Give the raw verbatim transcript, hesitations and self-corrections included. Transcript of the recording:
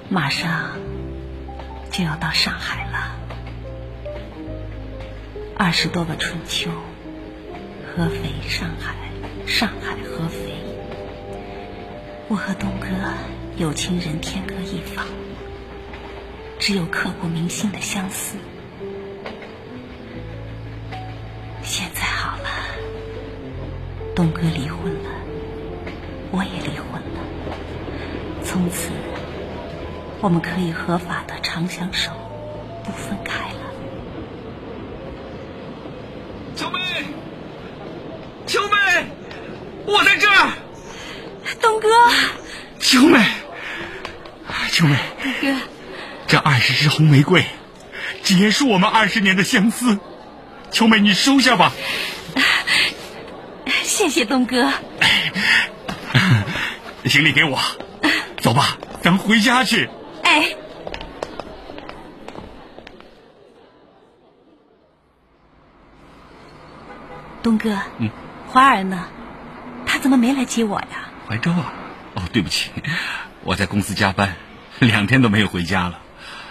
马上就要到上海了，二十多个春秋，合肥上海，上海合肥，我和东哥有情人天各一方，只有刻骨铭心的相似。现在好了，东哥离婚了，我也离婚了，从此我们可以合法的长相守，不分开了。 秋梅，秋梅，我在这儿。 东哥， 秋梅，秋梅， 东哥， 这二十支红玫瑰，结束我们二十年的相思。秋梅，你收下吧。 谢谢东哥。 行李给我，走吧，咱回家去。 哎，东哥， 嗯， 华儿呢？他怎么没来接我呀？ 怀州啊？哦，对不起，我在公司加班，两天都没有回家了。